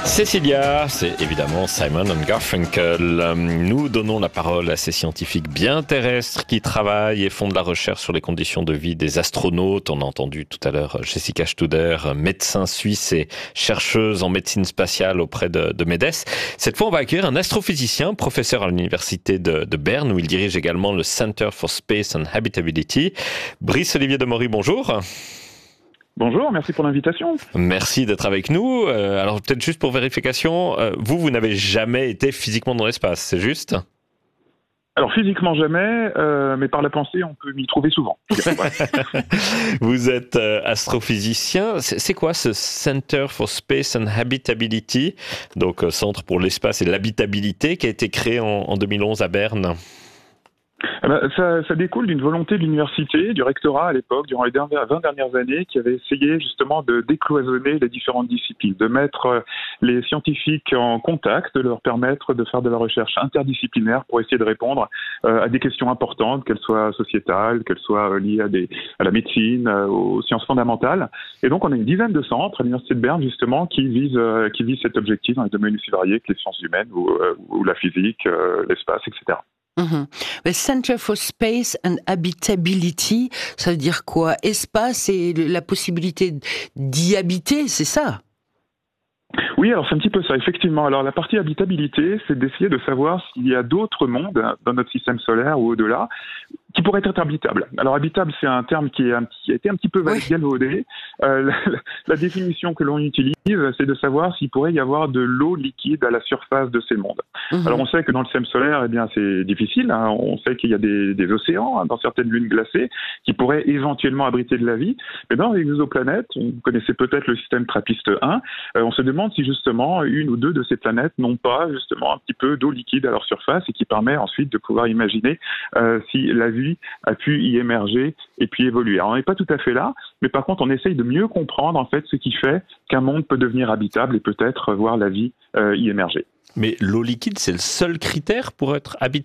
Cécilia, c'est évidemment Simon & Garfunkel. Nous donnons la parole à ces scientifiques bien terrestres qui travaillent et font de la recherche sur les conditions de vie des astronautes. On a entendu tout à l'heure Jessica Studer, médecin suisse et chercheuse en médecine spatiale auprès de MEDES. Cette fois, on va accueillir un astrophysicien, professeur à l'université de Berne, où il dirige également le Center for Space and Habitability. Brice-Olivier Demory, bonjour. Bonjour, merci pour l'invitation. Merci d'être avec nous. Alors peut-être juste pour vérification, vous n'avez jamais été physiquement dans l'espace, c'est juste ? Alors physiquement jamais, mais par la pensée, on peut m'y trouver souvent. Vous êtes astrophysicien. C'est quoi ce Center for Space and Habitability, donc Centre pour l'espace et l'habitabilité, qui a été créé en 2011 à Berne ? Ça découle d'une volonté de l'université, du rectorat à l'époque, durant les 20 dernières années, qui avait essayé justement de décloisonner les différentes disciplines, de mettre les scientifiques en contact, de leur permettre de faire de la recherche interdisciplinaire pour essayer de répondre à des questions importantes, qu'elles soient sociétales, qu'elles soient liées à la médecine, aux sciences fondamentales. Et donc on a une dizaine de centres à l'université de Berne justement qui visent cet objectif dans les domaines aussi variés que les sciences humaines ou la physique, l'espace, etc. Le Center for Space and Habitability, ça veut dire quoi ? Espace et la possibilité d'y habiter, c'est ça ? Oui, alors c'est un petit peu ça, effectivement. Alors la partie habitabilité, c'est d'essayer de savoir s'il y a d'autres mondes dans notre système solaire ou au-delà qui pourraient être habitables. Alors habitable, c'est un terme qui a été un petit peu galvaudé. La définition que l'on utilise, c'est de savoir s'il pourrait y avoir de l'eau liquide à la surface de ces mondes. Alors on sait que dans le système solaire, eh bien c'est difficile. On sait qu'il y a des océans dans certaines lunes glacées qui pourraient éventuellement abriter de la vie. Mais dans les exoplanètes, vous connaissez peut-être le système TRAPPIST 1, on se demande si justement une ou deux de ces planètes n'ont pas justement un petit peu d'eau liquide à leur surface et qui permet ensuite de pouvoir imaginer si la vie a pu y émerger et puis évoluer. Alors on n'est pas tout à fait là, mais par contre on essaye de mieux comprendre en fait ce qui fait qu'un monde peut devenir habitable et peut-être voir la vie y émerger. Mais l'eau liquide, c'est le seul critère pour être habitable ?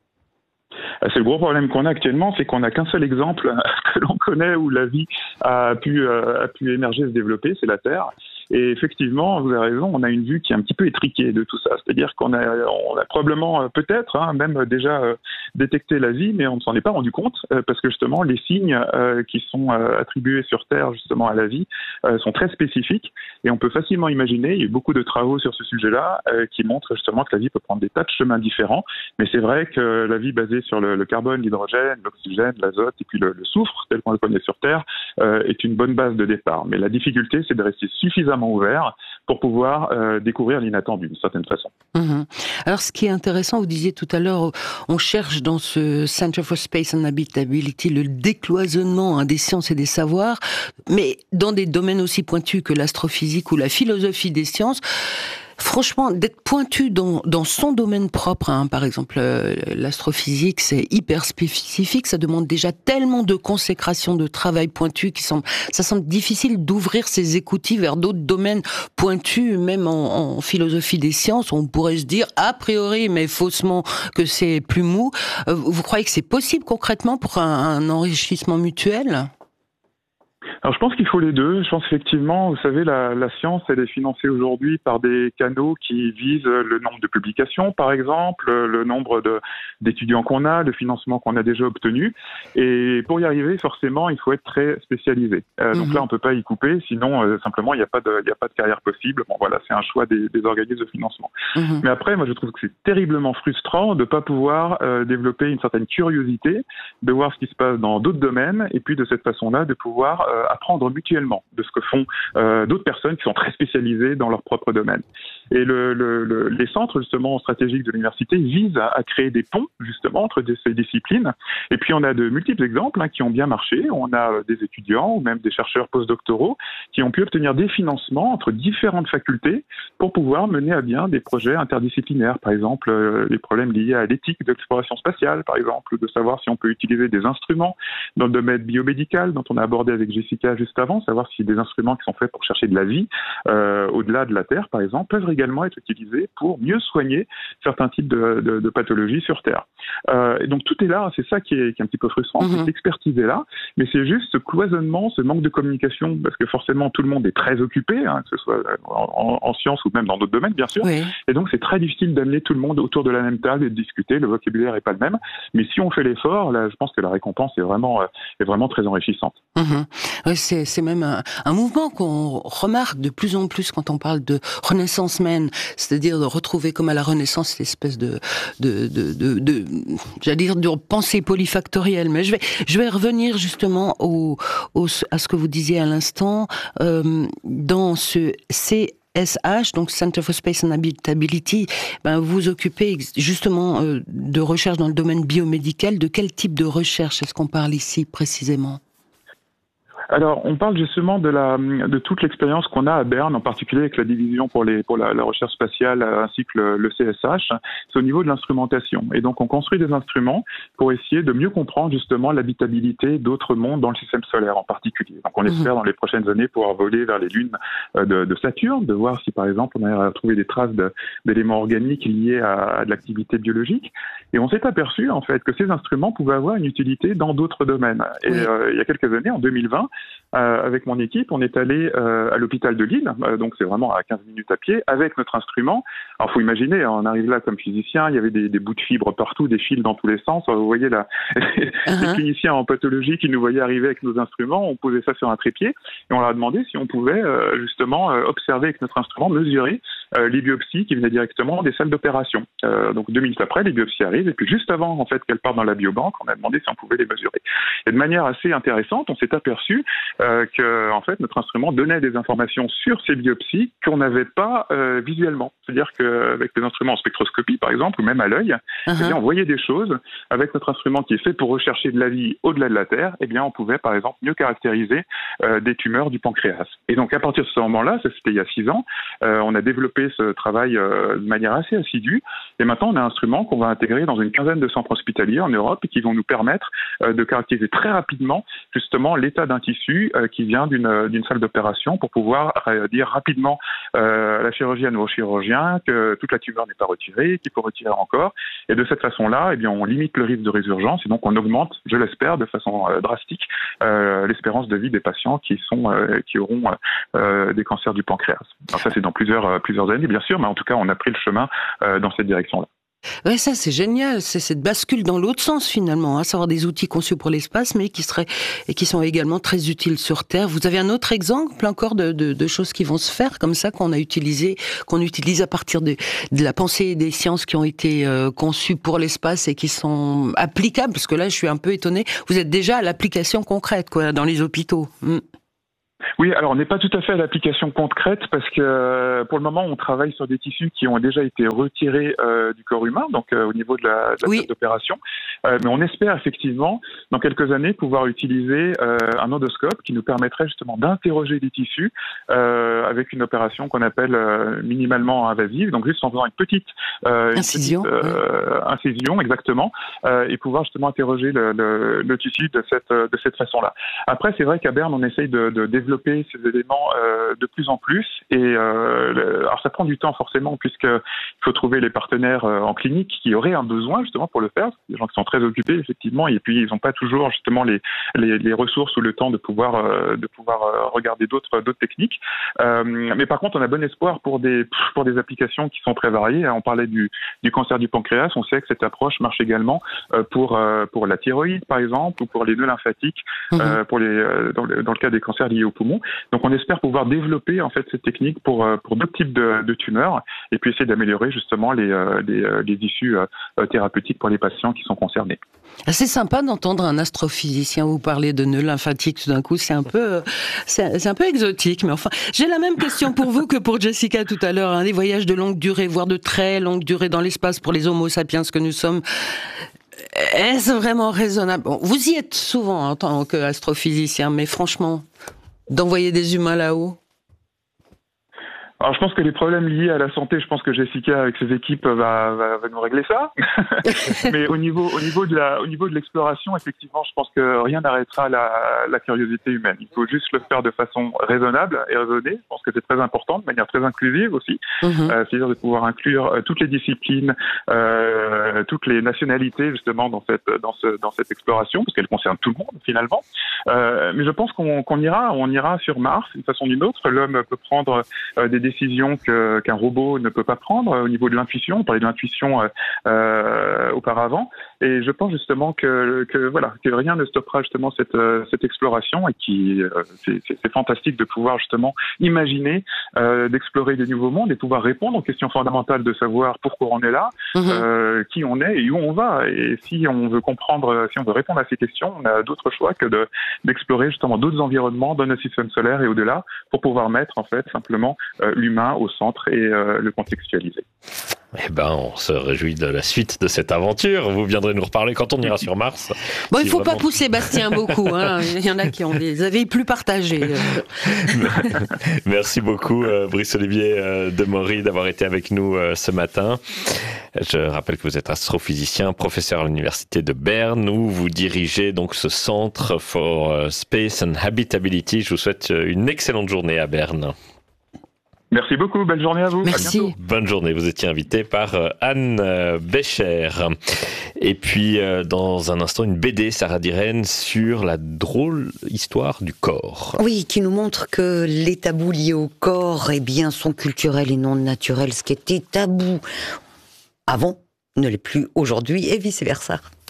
C'est le gros problème qu'on a actuellement, c'est qu'on n'a qu'un seul exemple que l'on connaît où la vie a pu émerger, se développer, c'est la Terre. Et effectivement, vous avez raison, on a une vue qui est un petit peu étriquée de tout ça. C'est-à-dire qu'on a probablement, peut-être, même déjà détecté la vie, mais on ne s'en est pas rendu compte, parce que justement, les signes qui sont attribués sur Terre, justement, à la vie, sont très spécifiques. Et on peut facilement imaginer, il y a eu beaucoup de travaux sur ce sujet-là, qui montrent justement que la vie peut prendre des tas de chemins différents. Mais c'est vrai que la vie basée sur le carbone, l'hydrogène, l'oxygène, l'azote et puis le soufre, tel qu'on le connaît sur Terre, est une bonne base de départ. Mais la difficulté, c'est de rester suffisamment ouvert pour pouvoir découvrir l'inattendu d'une certaine façon. Alors ce qui est intéressant, vous disiez tout à l'heure, on cherche dans ce Center for Space and Habitability le décloisonnement des sciences et des savoirs, mais dans des domaines aussi pointus que l'astrophysique ou la philosophie des sciences. Franchement, d'être pointu dans son domaine propre, par exemple l'astrophysique, c'est hyper spécifique, ça demande déjà tellement de consécration, de travail pointu, ça semble difficile d'ouvrir ses écoutilles vers d'autres domaines pointus, même en philosophie des sciences, on pourrait se dire, a priori, mais faussement, que c'est plus mou. Vous croyez que c'est possible concrètement pour un enrichissement mutuel ? Alors je pense qu'il faut les deux. Je pense effectivement, vous savez, la science, elle est financée aujourd'hui par des canaux qui visent le nombre de publications, par exemple, le nombre d'étudiants qu'on a, le financement qu'on a déjà obtenu. Et pour y arriver, forcément, il faut être très spécialisé. Donc là, on peut pas y couper, sinon simplement il n'y a pas de carrière possible. Bon voilà, c'est un choix des organismes de financement. Mais après, moi je trouve que c'est terriblement frustrant de pas pouvoir développer une certaine curiosité, de voir ce qui se passe dans d'autres domaines, et puis de cette façon-là, de pouvoir apprendre mutuellement de ce que font d'autres personnes qui sont très spécialisées dans leur propre domaine. Et les centres justement stratégiques de l'université visent à créer des ponts justement entre ces disciplines. Et puis on a de multiples exemples qui ont bien marché. On a des étudiants ou même des chercheurs postdoctoraux qui ont pu obtenir des financements entre différentes facultés pour pouvoir mener à bien des projets interdisciplinaires. Par exemple, les problèmes liés à l'éthique de l'exploration spatiale, par exemple, de savoir si on peut utiliser des instruments dans le domaine biomédical dont on a abordé avec Jessica Jessica juste avant, savoir si des instruments qui sont faits pour chercher de la vie au-delà de la Terre, par exemple, peuvent également être utilisés pour mieux soigner certains types de pathologies sur Terre. Et donc tout est là, c'est ça qui est un petit peu frustrant, cette expertise est là, mais c'est juste ce cloisonnement, ce manque de communication, parce que forcément tout le monde est très occupé, que ce soit en sciences ou même dans d'autres domaines, bien sûr, et donc c'est très difficile d'amener tout le monde autour de la même table et de discuter, le vocabulaire n'est pas le même, mais si on fait l'effort, là je pense que la récompense est vraiment très enrichissante. Ouais, c'est même un mouvement qu'on remarque de plus en plus quand on parle de Renaissance Man, c'est-à-dire de retrouver comme à la Renaissance cette espèce j'allais dire de pensée polyfactorielle. Mais je vais revenir justement à ce que vous disiez à l'instant dans ce CSH, donc Center for Space and Habitability, vous vous occupez justement de recherche dans le domaine biomédical. De quel type de recherche est-ce qu'on parle ici précisément ? Alors, on parle justement de toute l'expérience qu'on a à Berne, en particulier avec la division pour la recherche spatiale ainsi que le CSH. C'est au niveau de l'instrumentation. Et donc, on construit des instruments pour essayer de mieux comprendre justement l'habitabilité d'autres mondes dans le système solaire en particulier. Donc, on espère dans les prochaines années pouvoir voler vers les lunes de Saturne, de voir si par exemple on a retrouvé des traces d'éléments organiques liés à de l'activité biologique. Et on s'est aperçu en fait que ces instruments pouvaient avoir une utilité dans d'autres domaines. Et il y a quelques années, en 2020, avec mon équipe, on est allé à l'hôpital de Lille, donc c'est vraiment à 15 minutes à pied, avec notre instrument. Alors, faut imaginer, on arrive là comme physicien, il y avait des bouts de fibres partout, des fils dans tous les sens. Vous voyez là, les cliniciens en pathologie qui nous voyaient arriver avec nos instruments, on posait ça sur un trépied et on leur a demandé si on pouvait justement observer avec notre instrument, mesurer les biopsies qui venaient directement des salles d'opération. Donc 2 minutes après, les biopsies arrivent et puis juste avant en fait qu'elles partent dans la biobanque, on a demandé si on pouvait les mesurer. Et de manière assez intéressante, on s'est aperçu que en fait notre instrument donnait des informations sur ces biopsies qu'on n'avait pas visuellement. C'est-à-dire qu'avec les instruments en spectroscopie par exemple ou même à l'œil, eh bien, on voyait des choses avec notre instrument qui est fait pour rechercher de la vie au-delà de la Terre. Eh bien, on pouvait par exemple mieux caractériser des tumeurs du pancréas. Et donc à partir de ce moment-là, ça c'était il y a 6 ans, on a développé ce travail de manière assez assidue. Et maintenant, on a un instrument qu'on va intégrer dans une quinzaine de centres hospitaliers en Europe et qui vont nous permettre de caractériser très rapidement justement l'état d'un tissu qui vient d'une salle d'opération pour pouvoir dire rapidement à la chirurgienne ou au chirurgien que toute la tumeur n'est pas retirée, qu'il faut retirer encore. Et de cette façon-là, eh bien, on limite le risque de résurgence et donc on augmente, je l'espère, de façon drastique l'espérance de vie des patients qui auront des cancers du pancréas. Alors ça, c'est dans plusieurs années, bien sûr, mais en tout cas, on a pris le chemin dans cette direction-là. Ouais, ça c'est génial, c'est cette bascule dans l'autre sens finalement, à savoir des outils conçus pour l'espace, mais qui sont également très utiles sur Terre. Vous avez un autre exemple encore de choses qui vont se faire comme ça qu'on utilise à partir de la pensée et des sciences qui ont été conçues pour l'espace et qui sont applicables, parce que là je suis un peu étonnée. Vous êtes déjà à l'application concrète quoi dans les hôpitaux. Oui, alors on n'est pas tout à fait à l'application concrète parce que pour le moment on travaille sur des tissus qui ont déjà été retirés du corps humain, donc au niveau de la salle d'opération. Mais on espère effectivement dans quelques années pouvoir utiliser un endoscope qui nous permettrait justement d'interroger des tissus avec une opération qu'on appelle minimalement invasive, donc juste en faisant une petite incision, exactement, et pouvoir justement interroger le tissu de cette façon-là. Après, c'est vrai qu'à Berne on essaye de développer ces éléments de plus en plus et alors ça prend du temps forcément puisqu'il faut trouver les partenaires en clinique qui auraient un besoin justement pour le faire, des gens qui sont très occupés effectivement et puis ils n'ont pas toujours justement les ressources ou le temps de pouvoir regarder d'autres techniques, mais par contre on a bon espoir pour des applications qui sont très variées. On parlait du cancer du pancréas, on sait que cette approche marche également pour la thyroïde par exemple ou pour les nœuds lymphatiques, dans le cas des cancers liés aux poumons. Donc on espère pouvoir développer en fait cette technique pour d'autres types de tumeurs et puis essayer d'améliorer justement les issues thérapeutiques pour les patients qui sont concernés. C'est sympa d'entendre un astrophysicien vous parler de nœuds lymphatiques tout d'un coup, c'est un peu exotique, mais enfin, j'ai la même question pour vous que pour Jessica tout à l'heure, des voyages de longue durée, voire de très longue durée dans l'espace pour les homo sapiens que nous sommes. Est-ce vraiment raisonnable? Bon, vous y êtes souvent en tant qu'astrophysicien, mais franchement, d'envoyer des humains là-haut? Alors je pense que les problèmes liés à la santé, je pense que Jessica avec ses équipes va nous régler ça. Mais au niveau de l'exploration, effectivement, je pense que rien n'arrêtera la curiosité humaine. Il faut juste le faire de façon raisonnable et raisonnée. Je pense que c'est très important, de manière très inclusive aussi. C'est-à-dire de pouvoir inclure toutes les disciplines, toutes les nationalités justement dans cette exploration, parce qu'elle concerne tout le monde finalement. Mais je pense qu'on ira sur Mars d'une façon ou d'une autre. L'homme peut prendre des décisions qu'un robot ne peut pas prendre au niveau de l'intuition. On parlait de l'intuition auparavant, et je pense justement que rien ne stoppera justement cette exploration, et c'est fantastique de pouvoir justement imaginer d'explorer des nouveaux mondes et pouvoir répondre aux questions fondamentales de savoir pourquoi on est là, qui on est et où on va. Et si on veut répondre à ces questions, on a d'autres choix que d'explorer justement d'autres environnements dans notre système solaire et au-delà, pour pouvoir mettre en fait simplement l'humain au centre et le contextualiser. Eh ben, on se réjouit de la suite de cette aventure. Vous viendrez nous reparler quand on ira sur Mars. Bon, il ne faut pas pousser Bastien beaucoup. Hein. Il y en a qui ont des avis plus partagés. Merci beaucoup, Brice-Olivier Demory, d'avoir été avec nous ce matin. Je rappelle que vous êtes astrophysicien, professeur à l'université de Berne, où vous dirigez donc ce Centre for Space and Habitability. Je vous souhaite une excellente journée à Berne. Merci beaucoup, belle journée à vous. Merci. À bientôt. Bonne journée, vous étiez invité par Anne Bécher. Et puis, dans un instant, une BD, Sarah Diren, sur la drôle histoire du corps. Oui, qui nous montre que les tabous liés au corps, sont culturels et non naturels. Ce qui était tabou avant ne l'est plus aujourd'hui, et vice-versa.